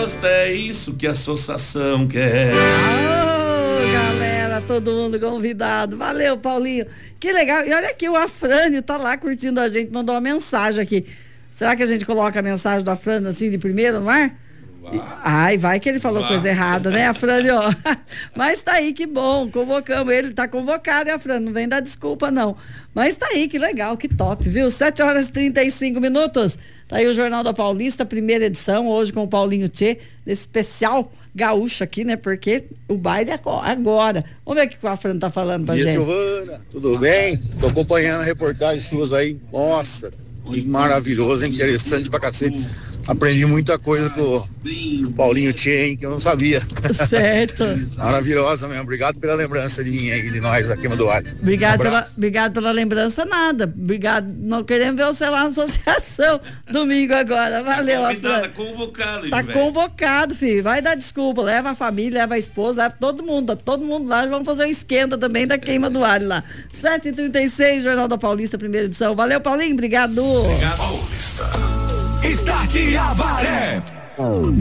gosta, é isso que a associação quer. Galera, todo mundo convidado. Valeu, Paulinho. Que legal. E olha aqui, o Afrânio tá lá curtindo a gente, mandou uma mensagem aqui. Será que a gente coloca a mensagem do Afrânio assim de primeiro no ar? Ai, vai que ele falou coisa errada, né, Afrânio? Mas tá aí, que bom, convocamos ele, tá convocado, hein, Afrânio? Não vem dar desculpa, não. Mas tá aí, que legal, que top, viu? 7h35. Tá aí o Jornal da Paulista, primeira edição, hoje com o Paulinho Tchê, nesse especial gaúcho aqui, né? Porque o baile é agora. Vamos ver o que o Afrânio tá falando pra gente. Silvana, tudo bem? Tô acompanhando a reportagem suas aí. Nossa, que maravilhoso, interessante pra cacete. Aprendi muita coisa com o Paulinho Tchê, hein, que eu não sabia. Certo. Maravilhosa mesmo. Obrigado pela lembrança de mim aí, de nós aqui no Duarte. Obrigado pela lembrança, nada. Obrigado. Não queremos ver você lá na associação domingo agora. Valeu, Tá convocado, tá convocado, filho. Vai dar desculpa. Leva a família, leva a esposa, leva todo mundo lá. Vamos fazer um esquenta também da queima do alho lá. 7h36, Jornal da Paulista, primeira edição. Valeu, Paulinho. Obrigado. Obrigado. Paulista. Start Avaré.